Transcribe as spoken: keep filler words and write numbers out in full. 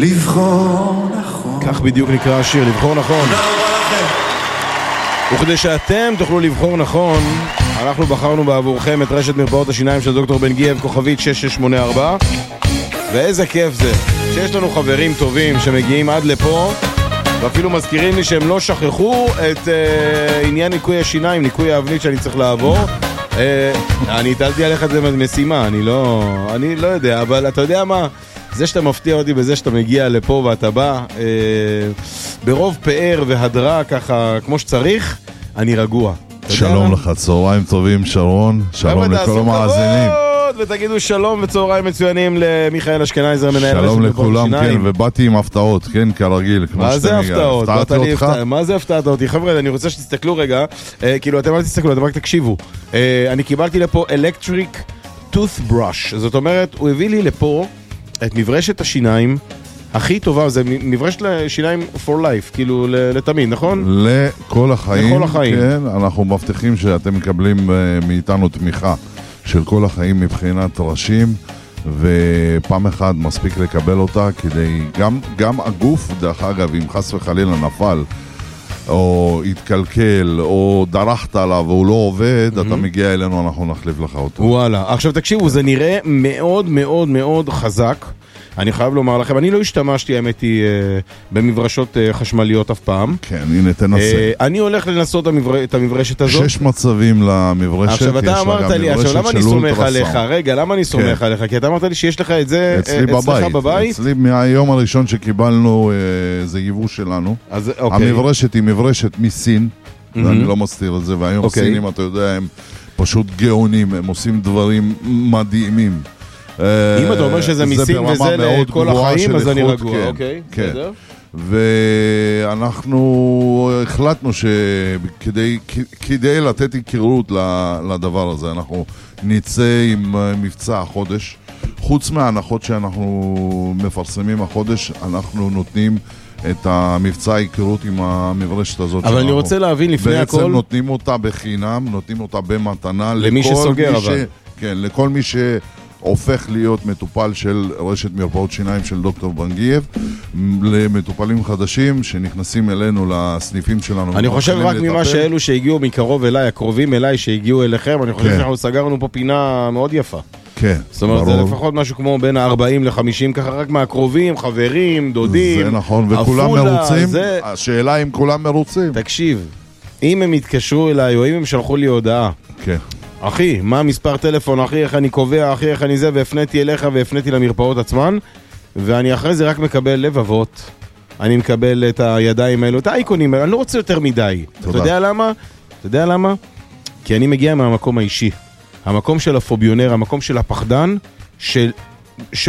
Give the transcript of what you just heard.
לבחור נכון. כך בדיוק נקרא השיר, לבחור נכון. וכדי שאתם תוכלו לבחור נכון, אנחנו בחרנו בעבורכם את רשת מרפאות השיניים של דוקטור בן גיב, כוכבית שש שש שמונה ארבע. ואיזה כיף זה שיש לנו חברים טובים שמגיעים עד לפה ואפילו מזכירים לי שהם לא שכחו את אה, עניין ניקוי השיניים, ניקוי האבנית שאני צריך לעבור. אה, אני הטלתי עליך את זה משימה, אני לא, אני לא יודע, אבל אתה יודע מה? זה שאתה מפתיע אותי בזה שאתה מגיע לפה ואתה בא אה, ברוב פאר והדרה ככה כמו שצריך, אני רגוע. שלום לך, צהריים טובים שרון, שלום לכל המאזינים. ותגידו שלום וצהריים מצוינים למיכאל אשכנזר, מנהל שלום לכולם, כן, ובאתי עם הפתעות, כן, כרגיל. מה זה הפתעות? מה זה הפתעת אותי? חבר'ה, אני רוצה שתסתכלו רגע, כאילו אתם אל תסתכלו, אתם רק תקשיבו. אני קיבלתי לפה electric toothbrush, זאת אומרת, הוא הביא לי לפה את מברשת השיניים הכי טובה, זה מברשת לשיניים for life, כאילו לתמיד, נכון? לכל החיים, לכל החיים. כן, אנחנו מבטיחים שאתם מקבלים מאיתנו תמיכה של כל החיים מבחינת ראשים, ופעם אחת מספיק לקבל אותה כדי, גם, גם הגוף, דרך אגב, אם חס וחלילה נפל, או התקלקל, או דרכת עליו, והוא לא עובד, mm-hmm. אתה מגיע אלינו, אנחנו נחליף לך אותו. וואלה, עכשיו תקשיבו, זה נראה מאוד מאוד מאוד חזק. אני חייב לומר לכם, אני לא השתמשתי, האמת היא, במברשות חשמליות אף פעם. כן, הנה תנסה. אני הולך לנסות את המברשת הזאת. שש מצבים למברשת. עכשיו אתה אמרת לי, עכשיו למה אני סומך עליך? רגע, למה אני סומך עליך? כי אתה אמרת לי שיש לך את זה אצלך בבית. אצלי מהיום הראשון שקיבלנו זה ייבוא שלנו. המברשת היא מברשת מסין, ואני לא מסתיר את זה, והיום הסינים, אתה יודע, הם פשוט גאונים, הם עושים דברים מדהימים. אם אתה אומר שזה מסין וזה לכל החיים, אז אני רגוע, אוקיי, בסדר. ואנחנו החלטנו שכדי לתת היכרות לדבר הזה, אנחנו נצא עם מבצע החודש. חוץ מההנחות שאנחנו מפרסמים החודש, אנחנו נותנים את המבצע היכרות עם המברשת הזאת. אבל אני רוצה להבין לפני הכל... בעצם נותנים אותה בחינם, נותנים אותה במתנה. למי שסוגר אבל. כן, לכל מי ש... הופך להיות מטופל של רשת מרפאות שיניים של דוקטור בן גיב, למטופלים חדשים שנכנסים אלינו לסניפים שלנו. אני חושב רק ממה שאלו שהגיעו מקרוב אליי, הקרובים אליי שהגיעו אליכם, אני חושב שאנחנו סגרנו פה פינה מאוד יפה. כן, זאת אומרת, זה לפחות משהו כמו בין ה-ארבעים ל-חמישים, ככה רק מהקרובים, חברים, דודים. זה נכון, וכולם מרוצים. השאלה אם כולם מרוצים. תקשיב, אם הם התקשרו אליי או אם הם שלחו לי הודעה, כן. אחי, מה מספר טלפון, אחי, איך אני קובע, אחי, איך אני זה, והפניתי אליך והפניתי למרפאות עצמן, ואני אחרי זה רק מקבל לבבות, אני מקבל את הידיים האלו, את האייקונים האלו, אני לא רוצה יותר מדי. תודה. אתה יודע למה? אתה יודע למה? כי אני מגיע מהמקום האישי, המקום של הפוביונר, המקום של הפחדן, של...